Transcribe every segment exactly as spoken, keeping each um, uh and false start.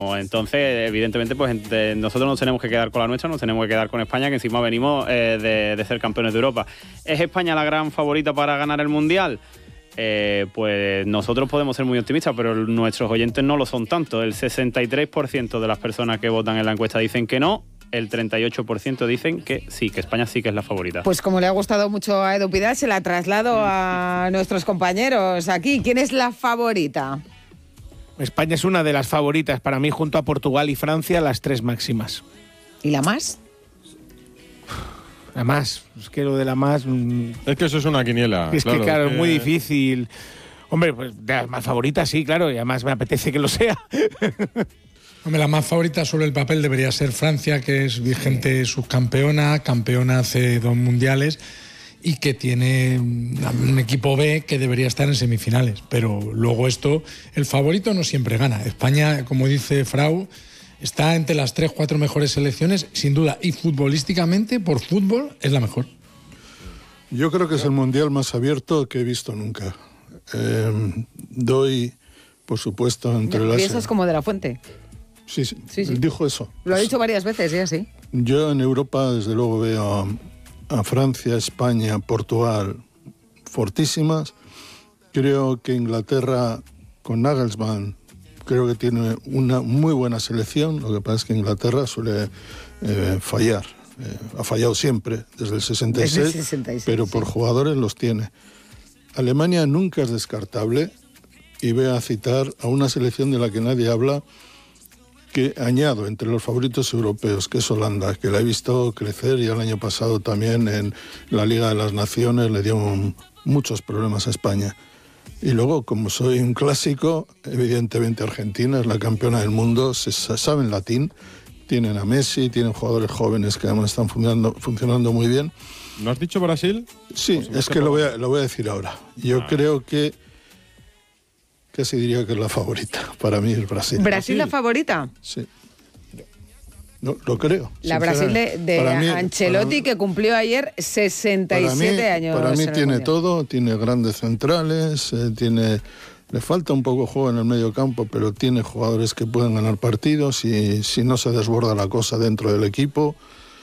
Entonces, evidentemente, pues nosotros nos tenemos que quedar con la nuestra, nos tenemos que quedar con España, que encima venimos eh, de, de ser campeones de Europa. ¿Es España la gran favorita para ganar el Mundial? Eh, pues nosotros podemos ser muy optimistas, pero nuestros oyentes no lo son tanto. El sesenta y tres por ciento de las personas que votan en la encuesta dicen que no, el treinta y ocho por ciento dicen que sí, que España sí que es la favorita. Pues como le ha gustado mucho a Edu Pidal, se la traslado a nuestros compañeros aquí. ¿Quién es la favorita? España es una de las favoritas para mí, junto a Portugal y Francia, las tres máximas. ¿Y la más? La más, es que lo de la más... Mmm, es que eso es una quiniela. Es claro, que claro, es que... muy difícil. Hombre, pues de las más favoritas sí, claro, y además me apetece que lo sea. Hombre, la más favorita sobre el papel debería ser Francia, que es vigente subcampeona, campeona hace dos mundiales y que tiene un equipo B que debería estar en semifinales. Pero luego esto, el favorito no siempre gana. España, como dice Frau, está entre las tres, cuatro mejores selecciones, sin duda. Y futbolísticamente, por fútbol, es la mejor. Yo creo que es el mundial más abierto que he visto nunca. Eh, doy, por supuesto, entre las... ¿Piensas como de la Fuente? Sí, sí, sí, sí. Dijo eso. Lo ha dicho varias veces, ya sí. Yo en Europa, desde luego, veo a, a Francia, España, Portugal fortísimas. Creo que Inglaterra, con Nagelsmann, creo que tiene una muy buena selección. Lo que pasa es que Inglaterra suele eh, fallar. Eh, ha fallado siempre, desde el sesenta y seis, desde el sesenta y seis pero sí. por jugadores los tiene. Alemania nunca es descartable, y voy a citar a una selección de la que nadie habla, que añado entre los favoritos europeos, que es Holanda, que la he visto crecer, y el año pasado también en la Liga de las Naciones le dio un, muchos problemas a España. Y luego, como soy un clásico, evidentemente Argentina es la campeona del mundo, se saben latín, tienen a Messi, tienen jugadores jóvenes que además están funcionando, funcionando muy bien. ¿No has dicho Brasil? Sí, es que lo voy, a, lo voy a decir ahora. Yo ah. creo que casi diría que es la favorita. Para mí es Brasil. ¿Brasil la favorita? Sí. No, lo creo. La Brasil de, de mí, Ancelotti, mí, que cumplió ayer sesenta y siete para mí, años. Para mí tiene todo, tiene grandes centrales, eh, tiene... Le falta un poco juego en el medio campo, pero tiene jugadores que pueden ganar partidos y si no se desborda la cosa dentro del equipo.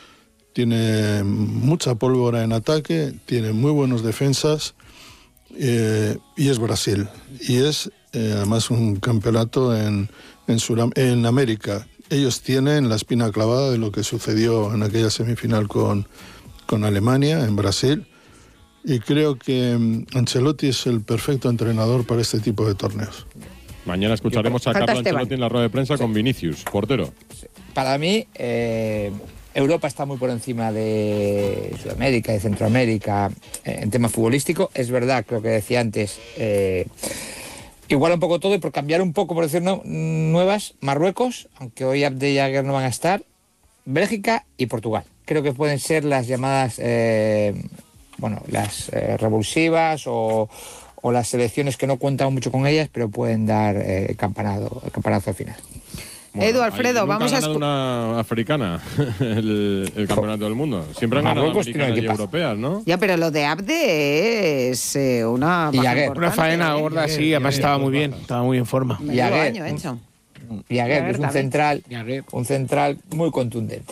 Tiene mucha pólvora en ataque, tiene muy buenos defensas eh, y es Brasil. Y es eh, además un campeonato en, en, Suram- en América. Ellos tienen la espina clavada de lo que sucedió en aquella semifinal con, con Alemania, en Brasil. Y creo que Ancelotti es el perfecto entrenador para este tipo de torneos. Mañana escucharemos a Carlo Ancelotti en la rueda de prensa sí. con Vinicius, portero. Para mí, eh, Europa está muy por encima de Sudamérica, de Centroamérica, eh, en tema futbolístico. Es verdad, creo que decía antes, eh, igual un poco todo y por cambiar un poco, por decir no, nuevas, Marruecos, aunque hoy Abde y Aguer no van a estar, Bélgica y Portugal. Creo que pueden ser las llamadas... Eh, bueno, las eh, revulsivas o, o las selecciones que no cuentan mucho con ellas, pero pueden dar eh, campanado, el campanazo al final. Bueno, Edu, Alfredo, vamos a... escu- una africana el, el campeonato del mundo. Siempre han ganado americanas y europeas, ¿no? Ya, pero lo de Abde es eh, una... Y Aguer. Una faena gorda, Aguer, sí, además Aguer, estaba Aguer, muy bien, estaba muy en forma. Y Aguer, año hecho. Y Aguer, que es un central, también. un central muy contundente.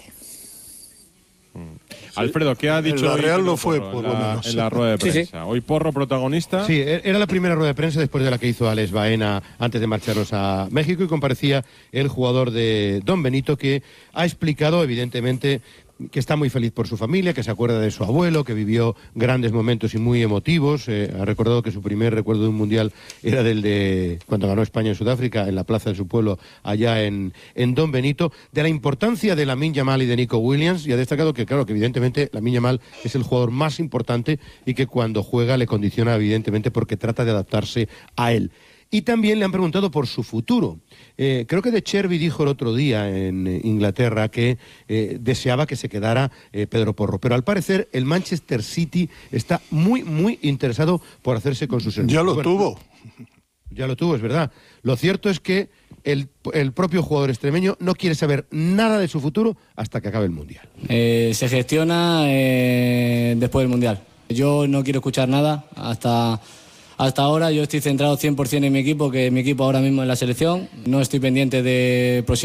Alfredo, ¿qué ha dicho en la hoy Real Tino lo fue, Porro por en, lo la, menos. en la rueda de prensa? Sí, sí. Hoy Porro protagonista. Sí, era la primera rueda de prensa después de la que hizo Alex Baena antes de marcharnos a México y comparecía el jugador de Don Benito, que ha explicado evidentemente que está muy feliz por su familia, que se acuerda de su abuelo, que vivió grandes momentos y muy emotivos. Eh, ha recordado que su primer recuerdo de un mundial era del de cuando ganó España en Sudáfrica, en la plaza de su pueblo, allá en, en Don Benito. De la importancia de Lamine Yamal y de Nico Williams, y ha destacado que, claro, que evidentemente Lamine Yamal es el jugador más importante y que cuando juega le condiciona, evidentemente, porque trata de adaptarse a él. Y también le han preguntado por su futuro. Eh, creo que De Chervi dijo el otro día en eh, Inglaterra que eh, deseaba que se quedara eh, Pedro Porro, pero al parecer el Manchester City está muy, muy interesado por hacerse con sus servicios. Ya lo bueno, tuvo. Ya lo tuvo, es verdad. Lo cierto es que el, el propio jugador extremeño no quiere saber nada de su futuro hasta que acabe el Mundial. Eh, se gestiona eh, después del Mundial. Yo no quiero escuchar nada hasta... hasta ahora yo estoy centrado cien por ciento en mi equipo, que mi equipo ahora mismo es la selección. No estoy pendiente de